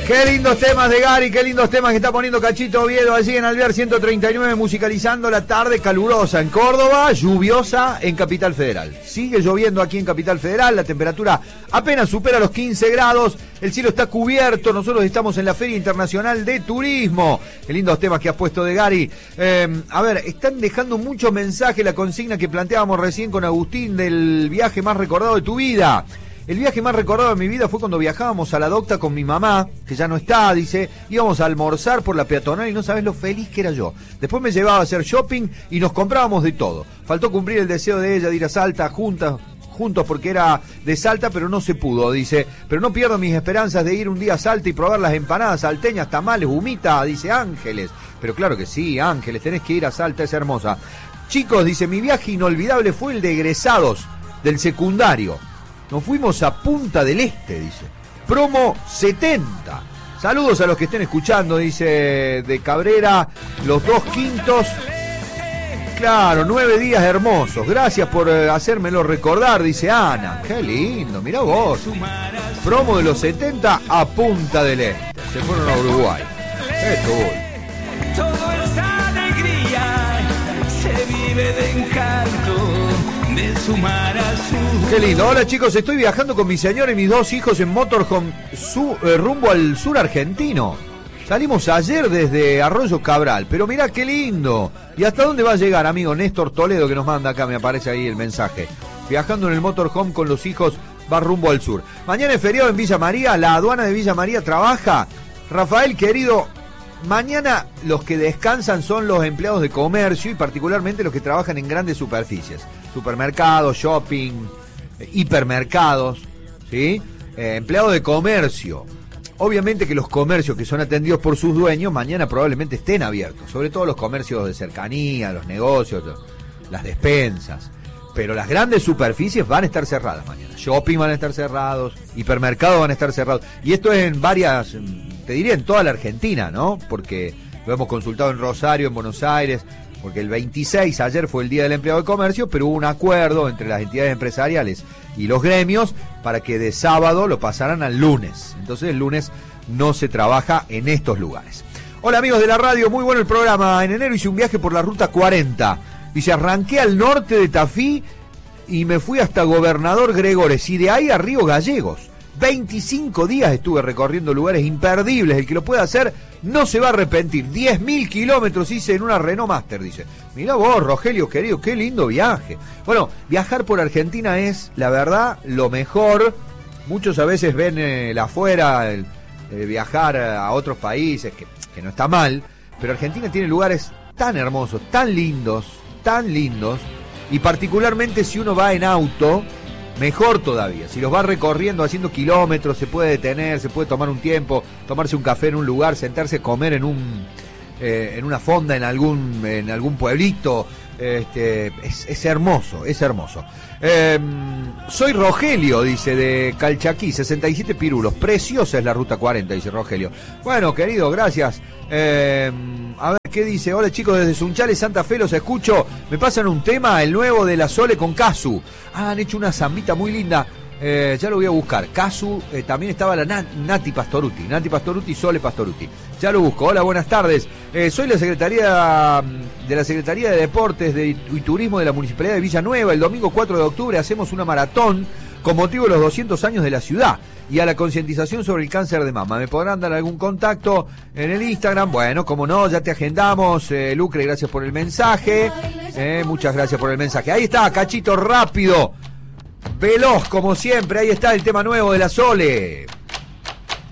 Qué lindos temas de Gary, qué lindos temas que está poniendo Cachito Oviedo allí en Alvear 139, musicalizando la tarde calurosa en Córdoba, lluviosa en Capital Federal. Sigue lloviendo aquí en Capital Federal, la temperatura apenas supera los 15 grados, el cielo está cubierto, nosotros estamos en la Feria Internacional de Turismo. Qué lindos temas que has puesto de Gary. A ver, están dejando muchos mensajes, la consigna que planteábamos recién con Agustín del viaje más recordado de tu vida. El viaje más recordado de mi vida fue cuando viajábamos a la docta con mi mamá, que ya no está, dice, íbamos a almorzar por la peatonal y no sabes lo feliz que era yo. Después me llevaba a hacer shopping y nos comprábamos de todo. Faltó cumplir el deseo de ella de ir a Salta juntos porque era de Salta, pero no se pudo, dice. Pero no pierdo mis esperanzas de ir un día a Salta y probar las empanadas salteñas, tamales, humita, dice Ángeles. Pero claro que sí, Ángeles, tenés que ir a Salta, es hermosa. Chicos, dice, mi viaje inolvidable fue el de egresados del secundario. Nos fuimos a Punta del Este, dice. Promo 70. Saludos a los que estén escuchando, dice de Cabrera, los 2 quintos. Claro, 9 días hermosos. Gracias por hacérmelo recordar, dice Ana. Qué lindo, mirá vos. Promo de los 70 a Punta del Este. Se fueron a Uruguay. Todo es alegría, se vive de encanto. De sumar a su... Qué lindo. Hola chicos, estoy viajando con mi señora y mis 2 hijos en motorhome rumbo al sur argentino. Salimos ayer desde Arroyo Cabral, pero mirá qué lindo. ¿Y hasta dónde va a llegar, amigo Néstor Toledo, que nos manda acá, me aparece ahí el mensaje? Viajando en el motorhome con los hijos, va rumbo al sur. Mañana es feriado en Villa María, la aduana de Villa María trabaja. Rafael, querido, mañana los que descansan son los empleados de comercio y particularmente los que trabajan en grandes superficies. Supermercados, shopping, hipermercados, ¿sí? Empleados de comercio. Obviamente que los comercios que son atendidos por sus dueños mañana probablemente estén abiertos, sobre todo los comercios de cercanía, los negocios, las despensas. Pero las grandes superficies van a estar cerradas mañana. Shopping van a estar cerrados, hipermercados van a estar cerrados. Y esto es en varias, te diría en toda la Argentina, ¿no? Porque lo hemos consultado en Rosario, en Buenos Aires, porque el 26, ayer fue el Día del Empleado de Comercio, pero hubo un acuerdo entre las entidades empresariales y los gremios para que de sábado lo pasaran al lunes. Entonces el lunes no se trabaja en estos lugares. Hola amigos de la radio, muy bueno el programa. En enero hice un viaje por la Ruta 40. Dice, arranqué al norte de Tafí y me fui hasta Gobernador Gregores y de ahí a Río Gallegos. 25 días estuve recorriendo lugares imperdibles. El que lo pueda hacer no se va a arrepentir. 10.000 kilómetros hice en una Renault Master, dice. Mirá vos, Rogelio, querido, qué lindo viaje. Bueno, viajar por Argentina es, la verdad, lo mejor. Muchos a veces ven el afuera, viajar a otros países, que no está mal. Pero Argentina tiene lugares tan hermosos, tan lindos, y particularmente si uno va en auto, mejor todavía. Si los va recorriendo, haciendo kilómetros, se puede detener, se puede tomar un tiempo, tomarse un café en un lugar, sentarse a comer en una fonda en algún pueblito. Es hermoso, es hermoso. Soy Rogelio, dice, de Calchaquí, 67 pirulos. Preciosa es la Ruta 40, dice Rogelio. Bueno, querido, gracias. A ver, ¿qué dice? Hola chicos, desde Sunchales, Santa Fe, los escucho. Me pasan un tema, el nuevo de la Sole con Casu. Han hecho una zambita muy linda. Ya lo voy a buscar. Casu, también estaba la Nati Pastoruti, Sole Pastoruti. Ya lo busco. Hola, buenas tardes. Soy la Secretaría de Deportes y Turismo de la Municipalidad de Villanueva. El domingo 4 de octubre hacemos una maratón con motivo de los 200 años de la ciudad y a la concientización sobre el cáncer de mama. ¿Me podrán dar algún contacto en el Instagram? Bueno, como no, ya te agendamos. Lucre, gracias por el mensaje. Muchas gracias por el mensaje. Ahí está, Cachito, rápido. Veloz, como siempre. Ahí está el tema nuevo de la Sole.